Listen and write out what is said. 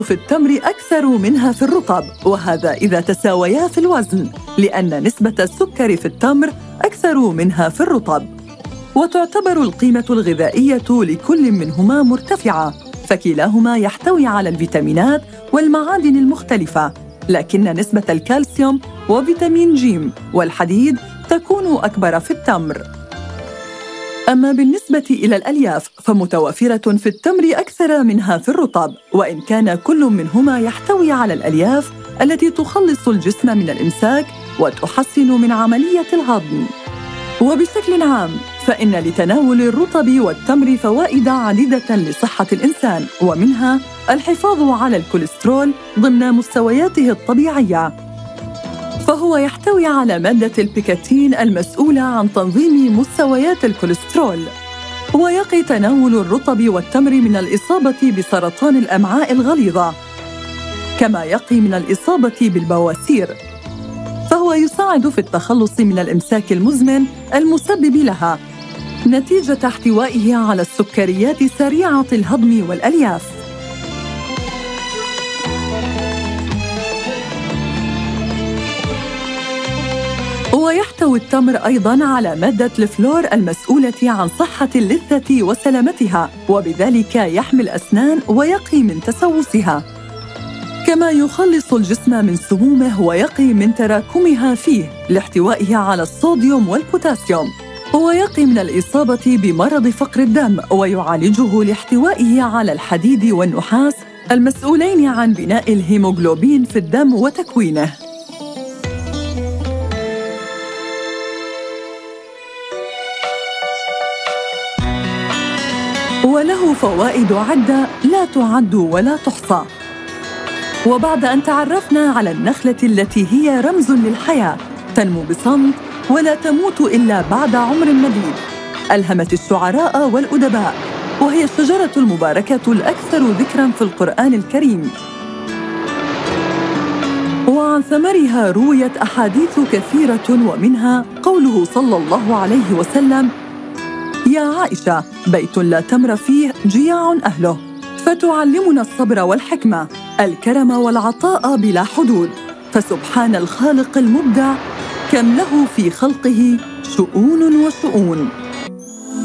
في التمر أكثر منها في الرطب، وهذا إذا تساويا في الوزن، لأن نسبة السكر في التمر أكثر منها في الرطب. وتعتبر القيمة الغذائية لكل منهما مرتفعة، فكلاهما يحتوي على الفيتامينات والمعادن المختلفة، لكن نسبة الكالسيوم وفيتامين ج والحديد تكون أكبر في التمر. أما بالنسبة إلى الألياف فمتوفرة في التمر أكثر منها في الرطب، وإن كان كل منهما يحتوي على الألياف التي تخلص الجسم من الإمساك وتحسن من عملية الهضم. وبشكل عام فإن لتناول الرطب والتمر فوائد عديدة لصحة الإنسان، ومنها الحفاظ على الكوليسترول ضمن مستوياته الطبيعية، فهو يحتوي على مادة البيكاتين المسؤولة عن تنظيم مستويات الكوليسترول. ويقي تناول الرطب والتمر من الإصابة بسرطان الأمعاء الغليظة، كما يقي من الإصابة بالبواسير، فهو يساعد في التخلص من الإمساك المزمن المسبب لها نتيجة احتوائه على السكريات سريعة الهضم والألياف. ويحتوي التمر أيضاً على مادة الفلور المسؤولة عن صحة اللثة وسلامتها، وبذلك يحمي الأسنان ويقي من تسوسها، كما يخلص الجسم من سمومه ويقي من تراكمها فيه لاحتوائه على الصوديوم والبوتاسيوم، ويقي من الإصابة بمرض فقر الدم، ويعالجه لاحتوائه على الحديد والنحاس المسؤولين عن بناء الهيموغلوبين في الدم وتكوينه. وله فوائد عدة لا تعد ولا تحصى. وبعد أن تعرفنا على النخلة التي هي رمز للحياة، تنمو بصمت ولا تموت إلا بعد عمر مديد، ألهمت الشعراء والأدباء، وهي الشجرة المباركة الأكثر ذكراً في القرآن الكريم. وعن ثمرها رويت أحاديث كثيرة، ومنها قوله صلى الله عليه وسلم: يا عائشة، بيت لا تمر فيه جياع أهله، فتعلمنا الصبر والحكمة، الكرم والعطاء بلا حدود، فسبحان الخالق المبدع، كم له في خلقه شؤون وشؤون.